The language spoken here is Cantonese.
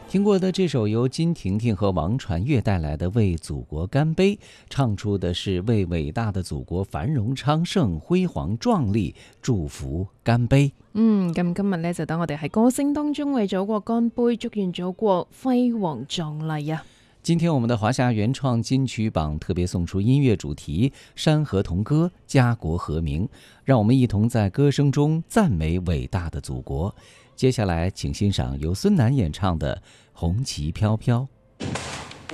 听过的这首由金婷婷和王传岳带来的《为祖国干杯》，唱出的是为伟大的祖国繁荣昌盛、辉煌壯麗祝福干杯。 咁今日呢，就等我哋喺歌聲當中為祖國乾杯，祝願祖國輝煌壯麗啊！ 今天我們的華夏原創金曲榜特別送出音樂主題山河同歌，家國和鳴，讓我們一同在歌聲中讚美偉大的祖國。接下來請欣賞由孫楠演唱的《紅旗飄飄》。